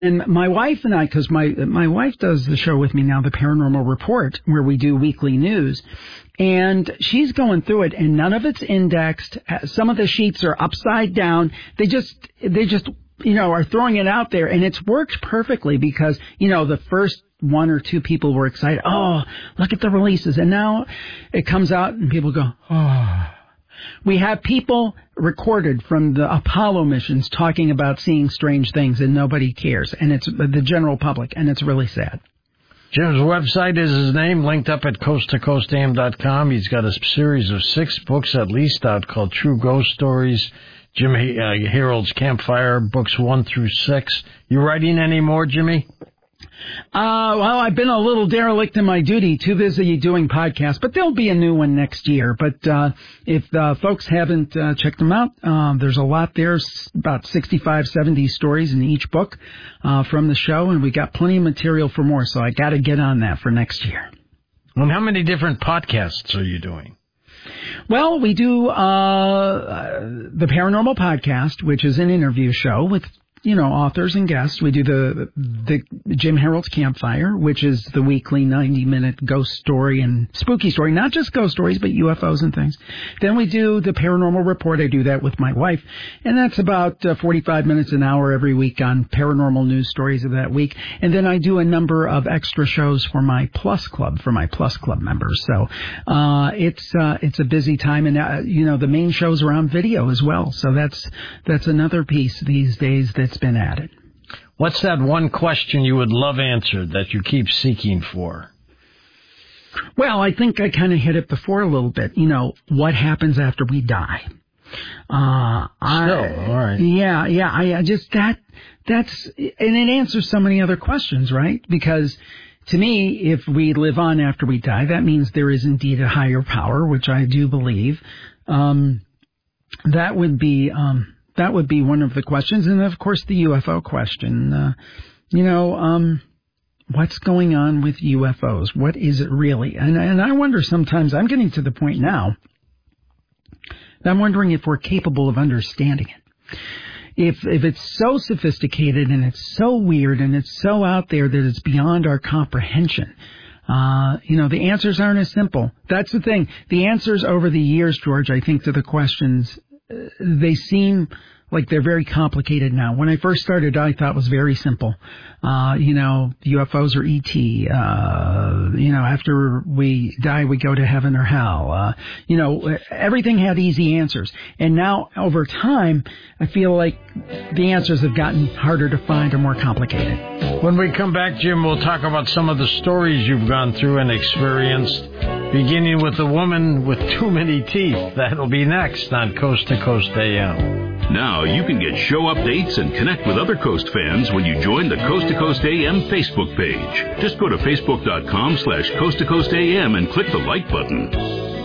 And my wife and I, because my wife does the show with me now, The Paranormal Report, where we do weekly news, and she's going through it, and none of it's indexed. Some of the sheets are upside down. They just are throwing it out there, and it's worked perfectly because, the first one or two people were excited. Oh, look at the releases. And now it comes out and people go, oh. We have people recorded from the Apollo missions talking about seeing strange things, and nobody cares. And it's the general public, and it's really sad. Jim's website is his name, linked up at coasttocoastam.com. He's got a series of 6 books at least out called True Ghost Stories, Jim Harold's Campfire, books 1 through 6. You writing any more, Jimmy? Well, I've been a little derelict in my duty, too busy doing podcasts, but there'll be a new one next year. But if folks haven't checked them out, there's a lot there, about 65, 70 stories in each book from the show, and we got plenty of material for more, so I got to get on that for next year. And how many different podcasts are you doing? Well, we do the Paranormal Podcast, which is an interview show with authors and guests. We do the Jim Harold's Campfire, which is the weekly 90-minute ghost story and spooky story, not just ghost stories, but UFOs and things. Then we do the Paranormal Report. I do that with my wife, and that's about 45 minutes, an hour every week on paranormal news stories of that week. And then I do a number of extra shows for my Plus Club, members. So it's a busy time, and the main shows are on video as well. So that's another piece these days that's been added. What's that one question you would love answered that you keep seeking for? Well, I think I kind of hit it before a little bit. What happens after we die? All right. Yeah. I just that's and it answers so many other questions, right? Because to me, if we live on after we die, that means there is indeed a higher power, which I do believe. That would be one of the questions. And, of course, the UFO question. What's going on with UFOs? What is it really? And I wonder sometimes, I'm getting to the point now, that I'm wondering if we're capable of understanding it. If it's so sophisticated and it's so weird and it's so out there that it's beyond our comprehension, the answers aren't as simple. That's the thing. The answers over the years, George, I think, to the questions, they seem like they're very complicated now. When I first started, I thought it was very simple. UFOs are ET. After we die, we go to heaven or hell. Everything had easy answers. And now, over time, I feel like the answers have gotten harder to find or more complicated. When we come back, Jim, we'll talk about some of the stories you've gone through and experienced, beginning with the woman with too many teeth. That'll be next on Coast to Coast AM. Now you can get show updates and connect with other Coast fans when you join the Coast to Coast AM Facebook page. Just go to facebook.com/Coast to Coast AM and click the like button.